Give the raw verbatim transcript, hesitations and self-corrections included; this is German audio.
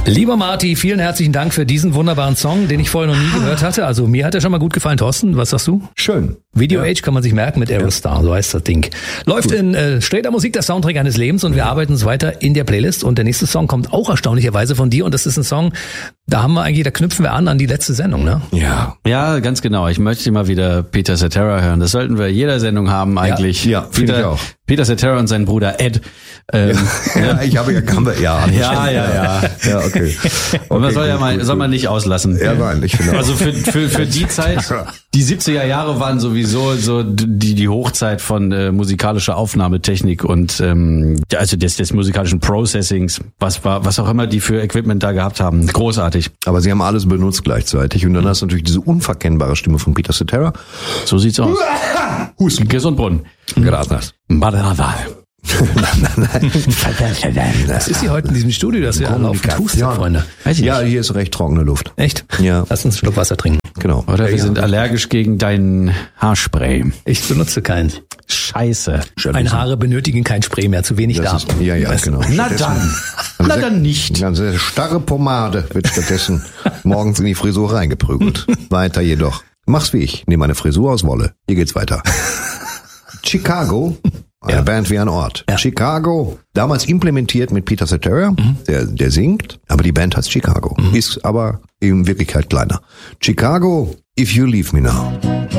Lieber Marty, vielen herzlichen Dank für diesen wunderbaren Song, den ich vorher noch nie gehört hatte. Also mir hat er schon mal gut gefallen. Thorsten, was sagst du? Schön. Video ja. Age kann man sich merken mit Aerostar, so heißt das Ding. Läuft gut. in äh, straighter Musik, der Soundtrack eines Lebens, und wir arbeiten uns weiter in der Playlist. Und der nächste Song kommt auch erstaunlicherweise von dir, und das ist ein Song, da haben wir eigentlich, da knüpfen wir an an die letzte Sendung, ne? Ja. Ja, ganz genau. Ich möchte mal wieder Peter Cetera hören. Das sollten wir jeder Sendung haben eigentlich. Ja, ja finde ich auch. Peter Cetera und sein Bruder Ed. Ähm, ja, ja, ich habe ja, kann man, ja, ja, ja, ja, ja, okay. Und man okay, soll gut, ja mal, gut, soll man gut. nicht auslassen. Ja, nein, ich finde auch. Also für, für, für die Zeit, die siebziger Jahre waren sowieso so die, die Hochzeit von äh, musikalischer Aufnahmetechnik und, ähm, also des, des musikalischen Processings, was war, was auch immer die für Equipment da gehabt haben. Großartig. Aber sie haben alles benutzt gleichzeitig, und dann hast du natürlich diese unverkennbare Stimme von Peter Cetera. So sieht's aus. Husten. Gesundbrunnen. Gracias. Was ist hier heute in diesem Studio, dass wir alle auf Husten, Freunde? Weiß ich ja, nicht. Hier ist recht trockene Luft. Echt? Ja. Lass uns einen Schluck Wasser trinken. Genau. Oder wir ja, sind ja. allergisch gegen dein Haarspray. Ich benutze keins. Scheiße. Meine Haare benötigen kein Spray mehr, zu wenig das da. Ist, ja, ja, weißt genau. Na dann. Na sehr, dann nicht. Eine sehr starre Pomade wird stattdessen morgens in die Frisur reingeprügelt. Weiter jedoch. Mach's wie ich. Nehme eine Frisur aus Wolle. Hier geht's weiter. Chicago. Eine ja. Band wie ein Ort. Ja. Chicago, damals implementiert mit Peter Cetera, mhm. der, der singt, aber die Band heißt Chicago, mhm. ist aber in Wirklichkeit kleiner. Chicago, If You Leave Me Now.